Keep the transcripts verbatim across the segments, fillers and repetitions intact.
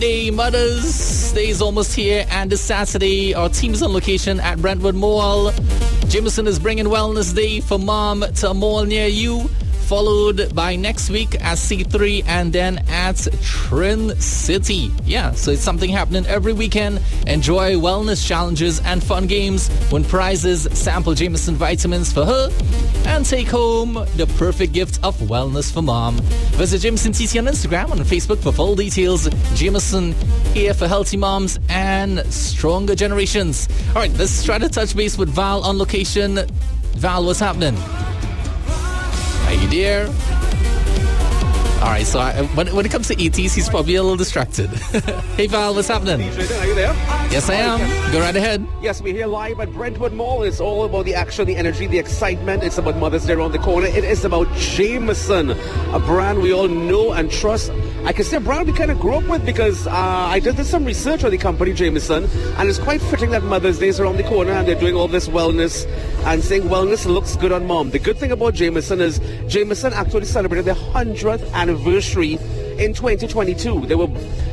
Day Mother's Day is almost here, and this Saturday our team is on location at Brentwood Mall. Jameson is bringing Wellness Day for Mom to a mall near you, followed by next week at C three and then at Trin City. Yeah, so it's something happening every weekend. Enjoy wellness challenges and fun games, win prizes, sample Jameson vitamins for her, and take home the perfect gift of wellness for mom. Visit Jameson T C on Instagram and on Facebook for full details. Jameson, here for healthy moms and stronger generations. All right, let's try to touch base with Val on location. Val, what's happening? Are you there? All right, so I, when, when it comes to E Ts, he's probably a little distracted. Hey, Val, what's happening? D J, are you there? Yes, I am. Go right ahead. Yes, we're here live at Brentwood Mall. It's all about the action, the energy, the excitement. It's about Mother's Day around the corner. It is about Jameson, a brand we all know and trust. I can say a brand we kind of grew up with because uh, I did some research on the company Jameson, and it's quite fitting that Mother's Day is around the corner and they're doing all this wellness and saying wellness looks good on mom. The good thing about Jameson is Jameson actually celebrated their hundredth anniversary in twenty twenty-two. They were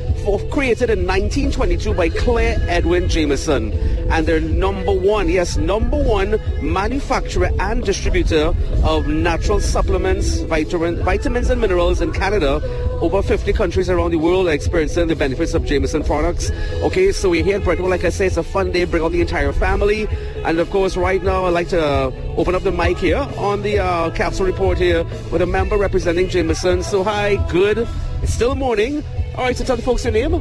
created in nineteen twenty-two by Claire Edwin Jameson, and they're number one, yes, number one manufacturer and distributor of natural supplements, vitamin, vitamins and minerals in Canada. Over fifty countries around the world are experiencing the benefits of Jameson products. Okay, so we're here at Brentwood. Like I say, it's a fun day. Bring out the entire family. And of course, right now, I'd like to uh, open up the mic here on the uh, Capsule Report here with a member representing Jameson. So hi, good. It's still morning. All right, so tell the folks your name. Oh,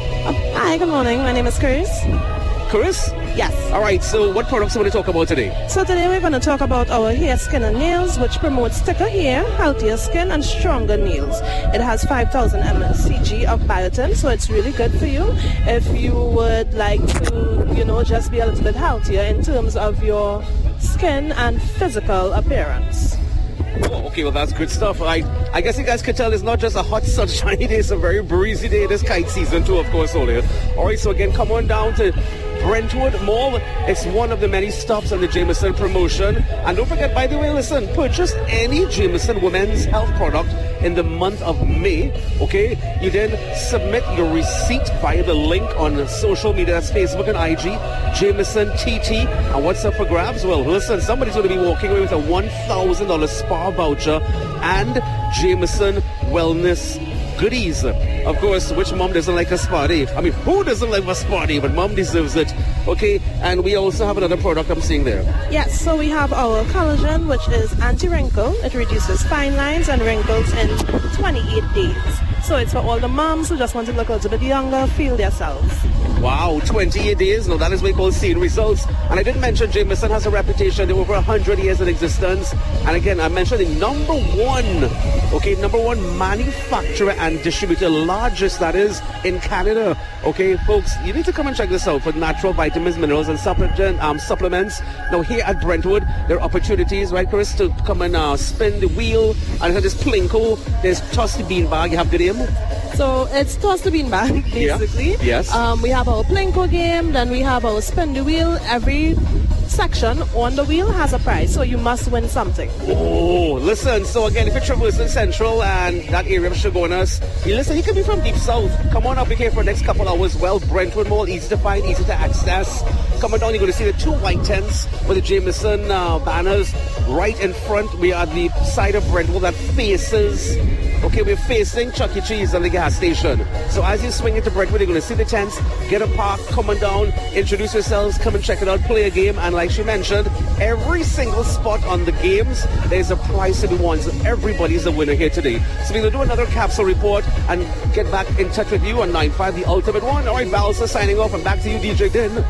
hi, good morning. My name is Chris. Chris? Yes. All right, so what products are we going to talk about today? So today we're going to talk about our hair, skin and nails, which promotes thicker hair, healthier skin and stronger nails. It has five thousand milligrams of biotin, so it's really good for you if you would like to, you know, just be a little bit healthier in terms of your skin and physical appearance. Oh, okay, well, that's good stuff. I, I guess you guys could tell it's not just a hot, sunshiny day, it's a very breezy day. This kite season, too, of course, all here. All right, so again, come on down to Brentwood Mall. It's one of the many stops on the Jameson promotion. And don't forget, by the way, listen, purchase any Jameson women's health product in the month of May, okay? You then submit your receipt via the link on social media. That's Facebook and I G, Jameson T T. And what's up for grabs? Well, listen, somebody's going to be walking away with a one thousand dollars spa voucher and Jameson Wellness goodies. Of course, which mom doesn't like a spa day? I mean, who doesn't like a spa day? But mom deserves it. Okay, and we also have another product I'm seeing there. Yes, so we have our collagen, which is anti-wrinkle. It reduces fine lines and wrinkles in twenty-eight days. So it's for all the moms who just want to look a little bit younger, feel themselves. Wow, twenty-eight days. Now that is what we call seeing results. And I didn't mention Jameson has a reputation. They're over one hundred years in existence. And again, I mentioned the number one, okay, number one manufacturer and distributor, largest that is in Canada. Okay, folks, you need to come and check this out for natural vitamins, minerals, and supplement, um, supplements. Now here at Brentwood, there are opportunities, right, Chris, to come and uh, spin the wheel. And there's Plinko, there's Toss the Bean Bag. You have the name? So it's Toss the Bean Bag, basically. Yeah. Yes. Um, we have our Plinko game, then we have our spin the wheel. Every section on the wheel has a prize, so you must win something. Oh, listen, so again, if you're traversing Central and that area of Chaguanas, you listen, you can be from deep south. Come on up here for the next couple hours. Well, Brentwood Mall, easy to find, easy to access. Come on down, you're going to see the two white tents with the Jameson uh, banners right in front. We are the side of Brentwood that faces, okay, we're facing Chuck E. Cheese and the gas station. So as you swing into Brentwood, you're going to see the tents, get a park, come on down, introduce yourselves, come and check it out, play a game, and like she mentioned, every single spot on the games, there's a prize to be won. So everybody's a winner here today. So we're going to do another capsule report and get back in touch with you on nine five, the ultimate one. All right, Valsa signing off, and back to you, D J Din.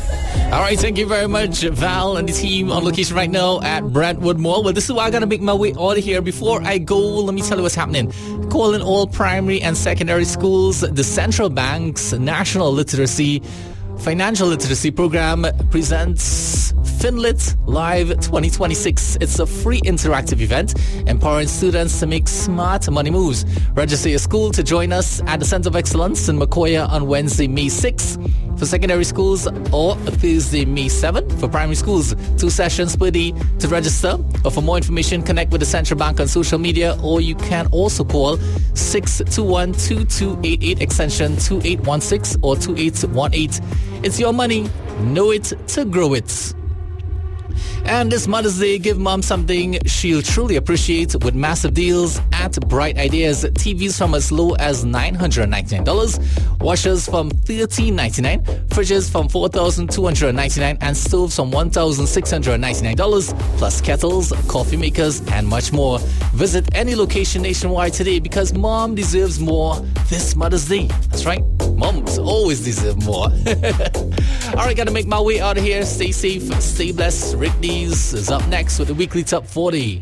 All right, thank you very much, Val and the team on location right now at Brentwood Mall. Well, this is why I got to make my way out of here. Before I go, let me tell you what's happening. Calling all primary and secondary schools, the Central Bank's National Literacy Financial Literacy Program presents FinLit Live twenty twenty-six. It's a free interactive event empowering students to make smart money moves. Register your school to join us at the Center of Excellence in Macoya on Wednesday, May sixth. For secondary schools, or Thursday, May seventh. For primary schools, two sessions per day. To register or for more information, connect with the Central Bank on social media, or you can also call six two one, two two eight eight extension two eight one six or two eight one eight. It's your money. Know it to grow it. And this Mother's Day, give mom something she'll truly appreciate with massive deals at Bright Ideas. T Vs from as low as nine hundred ninety-nine dollars, washers from thirteen ninety-nine dollars, fridges from four thousand two hundred ninety-nine dollars, and stoves from one thousand six hundred ninety-nine dollars, plus kettles, coffee makers, and much more. Visit any location nationwide today because mom deserves more this Mother's Day. That's right, moms always deserve more. Alright, gotta make my way out of here. Stay safe, stay blessed. Rick Dees is up next with the weekly top forty.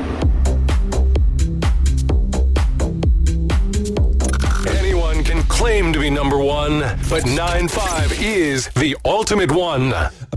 Anyone can claim to be number one, but nine five is the ultimate one.